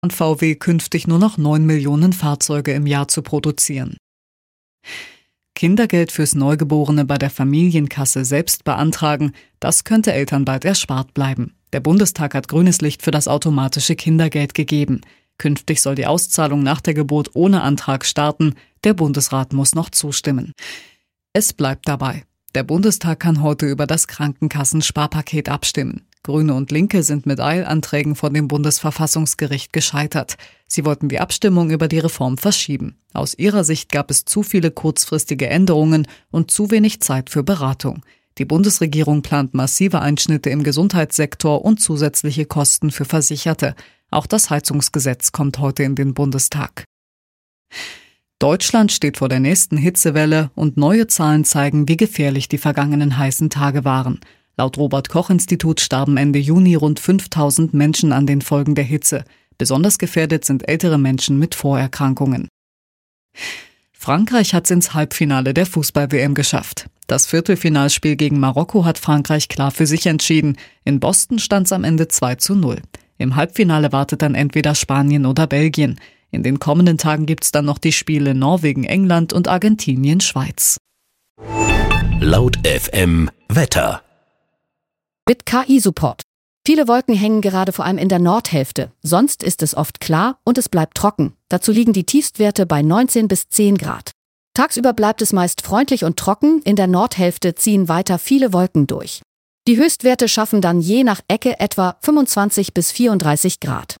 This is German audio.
und VW künftig nur noch 9 Millionen Fahrzeuge im Jahr zu produzieren. Kindergeld fürs Neugeborene bei der Familienkasse selbst beantragen, das könnte Eltern bald erspart bleiben. Der Bundestag hat grünes Licht für das automatische Kindergeld gegeben. Künftig soll die Auszahlung nach der Geburt ohne Antrag starten. Der Bundesrat muss noch zustimmen. Es bleibt dabei. Der Bundestag kann heute über das Krankenkassensparpaket abstimmen. Grüne und Linke sind mit Eilanträgen vor dem Bundesverfassungsgericht gescheitert. Sie wollten die Abstimmung über die Reform verschieben. Aus ihrer Sicht gab es zu viele kurzfristige Änderungen und zu wenig Zeit für Beratung. Die Bundesregierung plant massive Einschnitte im Gesundheitssektor und zusätzliche Kosten für Versicherte. Auch das Heizungsgesetz kommt heute in den Bundestag. Deutschland steht vor der nächsten Hitzewelle und neue Zahlen zeigen, wie gefährlich die vergangenen heißen Tage waren. Laut Robert-Koch-Institut starben Ende Juni rund 5000 Menschen an den Folgen der Hitze. Besonders gefährdet sind ältere Menschen mit Vorerkrankungen. Frankreich hat es ins Halbfinale der Fußball-WM geschafft. Das Viertelfinalspiel gegen Marokko hat Frankreich klar für sich entschieden. In Boston stand es am Ende 2:0. Im Halbfinale wartet dann entweder Spanien oder Belgien. In den kommenden Tagen gibt es dann noch die Spiele Norwegen, England und Argentinien, Schweiz. Laut FM Wetter. Mit KI-Support. Viele Wolken hängen gerade vor allem in der Nordhälfte. Sonst ist es oft klar und es bleibt trocken. Dazu liegen die Tiefstwerte bei 19 bis 10 Grad. Tagsüber bleibt es meist freundlich und trocken. In der Nordhälfte ziehen weiter viele Wolken durch. Die Höchstwerte schaffen dann je nach Ecke etwa 25 bis 34 Grad.